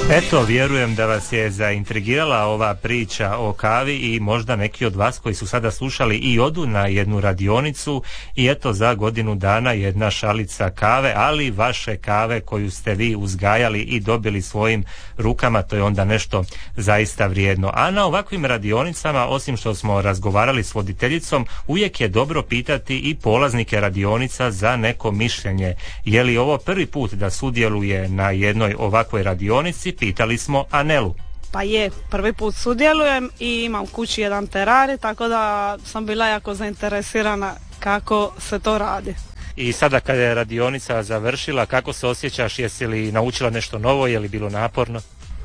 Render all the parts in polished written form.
Eto, vjerujem da vas je zaintrigirala ova priča o kavi i možda neki od vas koji su sada slušali i odu na jednu radionicu i eto za godinu dana jedna šalica kave, ali vaše kave koju ste vi uzgajali i dobili svojim rukama, to je onda nešto zaista vrijedno. A na ovakvim radionicama, osim što smo razgovarali s voditeljicom, uvijek je dobro pitati i polaznike radionica za neko mišljenje. Je li ovo prvi put da sudjeluje na jednoj ovakvoj radionici? Pitali smo Anelu. Pa je, prvi put sudjelujem i imam u kući jedan terari, tako da sam bila jako zainteresirana kako se to radi. I sada kada je radionica završila, kako se osjećaš? Jesi li naučila nešto novo? Je li bilo naporno?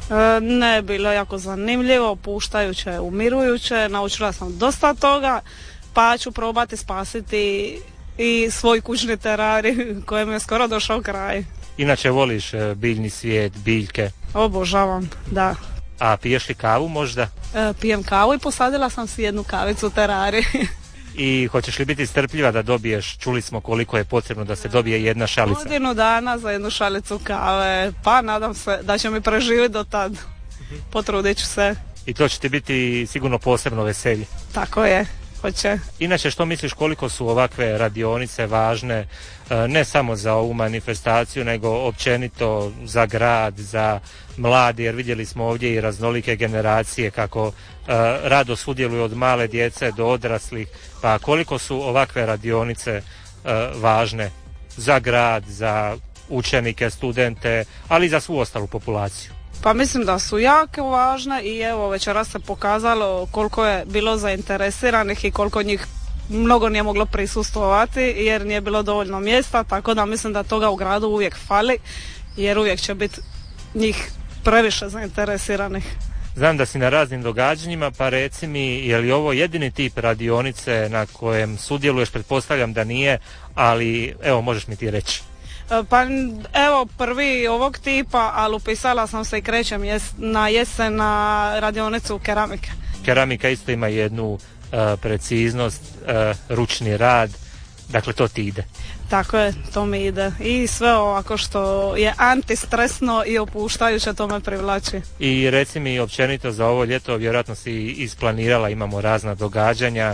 Ne, bilo je jako zanimljivo, puštajuće, umirujuće, naučila sam dosta toga, pa ću probati spasiti i svoj kućni terari kojem je skoro došao kraj. Inače voliš biljni svijet, biljke? Obožavam, da. A piješ li kavu možda? Pijem kavu i posadila sam si jednu kavicu u terari. I hoćeš li biti strpljiva da dobiješ, čuli smo koliko je potrebno da se dobije jedna šalica? Godinu dana za jednu šalicu kave, pa nadam se da će mi preživjeti do tad. Potrudit ću se. I to će ti biti sigurno posebno veselje. Tako je. Hoće. Inače, što misliš koliko su ovakve radionice važne ne samo za ovu manifestaciju, nego općenito za grad, za mladi, jer vidjeli smo ovdje i raznolike generacije kako rado sudjeluju od male djece do odraslih, pa koliko su ovakve radionice važne za grad, za učenike, studente, ali i za svu ostalu populaciju? Pa mislim da su jako važne i evo večeras se pokazalo koliko je bilo zainteresiranih i koliko njih mnogo nije moglo prisustvovati jer nije bilo dovoljno mjesta, tako da mislim da toga u gradu uvijek fali jer uvijek će biti njih previše zainteresiranih. Znam da si na raznim događanjima, pa reci mi, je li ovo jedini tip radionice na kojem sudjeluješ? Pretpostavljam da nije, ali evo možeš mi ti reći. Pa evo prvi ovog tipa, ali upisala sam se i krećem na jesen na radionicu keramike. Keramika isto ima jednu preciznost, ručni rad, dakle to ti ide. Tako je, to mi ide i sve ovako što je antistresno i opuštajuće, to me privlači. I reci mi općenito za ovo ljeto, vjerojatno si isplanirala, imamo razna događanja,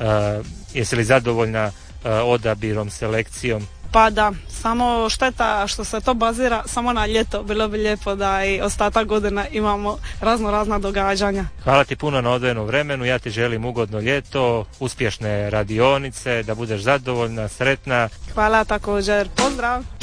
jesi li zadovoljna odabirom, selekcijom? Pa da, samo šteta što se to bazira samo na ljeto, bilo bi lijepo da i ostatak godine imamo razna događanja. Hvala ti puno na odvojenom vremenu, ja ti želim ugodno ljeto, uspješne radionice, da budeš zadovoljna, sretna. Hvala također, pozdrav!